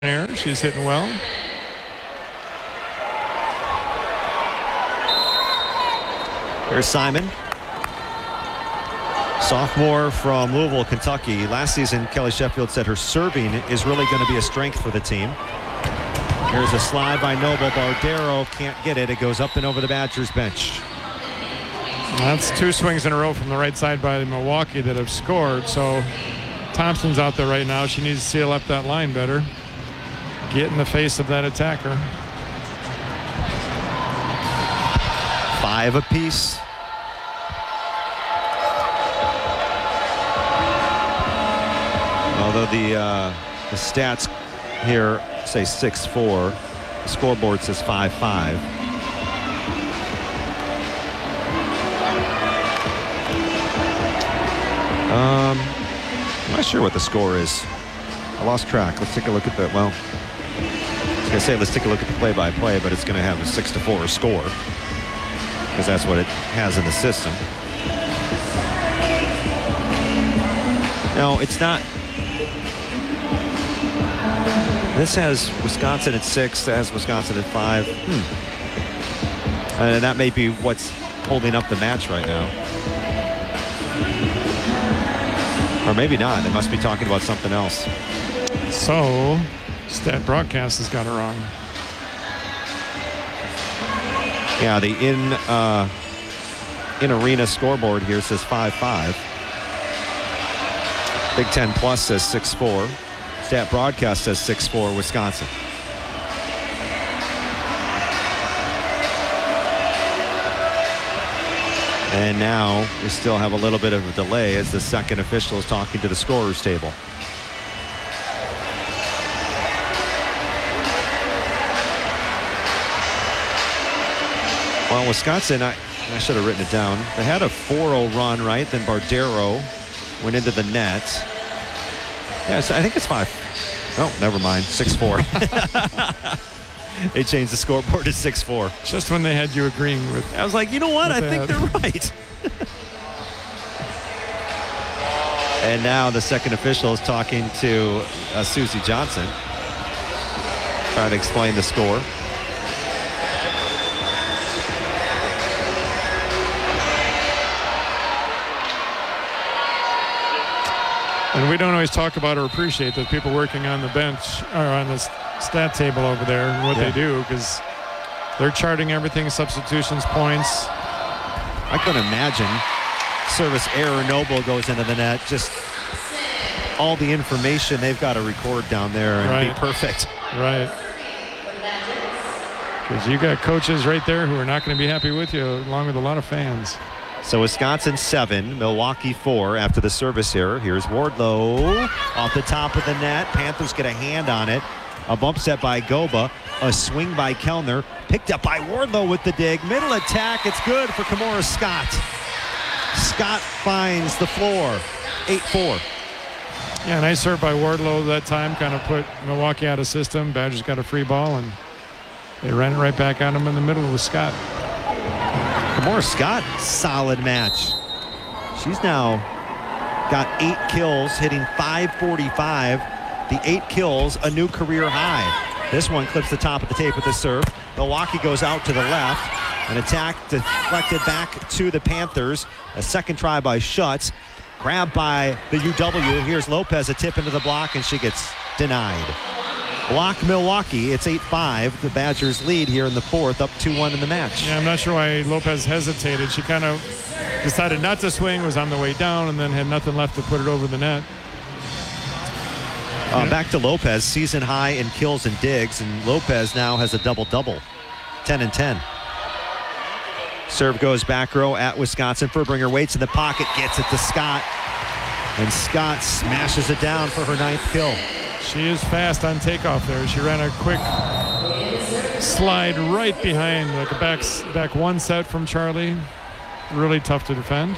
there. She's hitting well. Here's Simon. Sophomore from Louisville, Kentucky. Last season, Kelly Sheffield said her serving is really going to be a strength for the team. Here's a slide by Noble. Bardero can't get it. It goes up and over the Badgers bench. That's two swings in a row from the right side by Milwaukee that have scored. So Thompson's out there right now. She needs to seal up that line better. Get in the face of that attacker. 5 apiece. Although the stats here say 6-4, the scoreboard says 5-5. I'm not sure what the score is. I lost track. Let's take a look at that. Well, I was going to say let's take a look at the play-by-play, but it's going to have a 6-4 score because that's what it has in the system. No, it's not. This has Wisconsin at 6. That has Wisconsin at 5. And that may be what's holding up the match right now. Or maybe not. They must be talking about something else. So, Stat Broadcast has got it wrong. Yeah, the in-arena scoreboard here says 5-5. Big Ten Plus says 6-4. Stat Broadcast says 6-4 Wisconsin. And now we still have a little bit of a delay as the second official is talking to the scorer's table. Well, Wisconsin, I should have written it down. They had a 4-0 run, right? Then Bardero went into the net. Yeah, so I think it's 5. Oh, never mind. 6-4. They changed the scoreboard to 6-4. Just when they had you agreeing with. I was like, you know what? I think they're right. And now the second official is talking to Susie Johnson, trying to explain the score. And we don't always talk about or appreciate the people working on the bench or on the stat table over there and what they do, because they're charting everything, substitutions, points. I couldn't imagine service error, Noble goes into the net. Just all the information they've got to record down there and be perfect. Right. Because you got coaches right there who are not going to be happy with you, along with a lot of fans. So Wisconsin 7, Milwaukee 4 after the service error. Here's Wardlow off the top of the net. Panthers get a hand on it. A bump set by Goba. A swing by Kellner. Picked up by Wardlow with the dig. Middle attack. It's good for Kimora Scott. Scott finds the floor. 8-4. Yeah, nice serve by Wardlow that time. Kind of put Milwaukee out of system. Badgers got a free ball, and they ran it right back at him in the middle with Scott. Kimora Scott, solid match. She's now got 8 kills, hitting .545. The 8 kills, a new career high. This one clips the top of the tape with the serve. Milwaukee goes out to the left. An attack deflected back to the Panthers. A second try by Schutz. Grabbed by the UW. Here's Lopez, a tip into the block, and she gets denied. Block Milwaukee. It's 8-5. The Badgers lead here in the 4th, up 2-1 in the match. Yeah, I'm not sure why Lopez hesitated. She kind of decided not to swing, was on the way down, and then had nothing left to put it over the net. Back to Lopez, season high in kills and digs, and Lopez now has a double-double, 10-10. Serve goes back row at Wisconsin. Furbringer waits in the pocket, gets it to Scott, and Scott smashes it down for her 9th kill. She is fast on takeoff there. She ran a quick slide right behind, like a back one set from Charlie. Really tough to defend.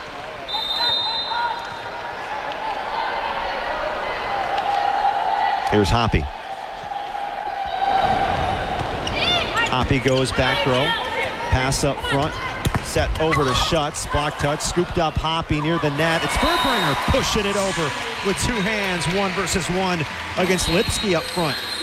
Here's Hoppy. Hoppy goes back row. Pass up front. Set over to Schutz. Block touch. Scooped up Hoppy near the net. It's Furbringer pushing it over with 2 hands. 1 versus 1 against Lipsky up front.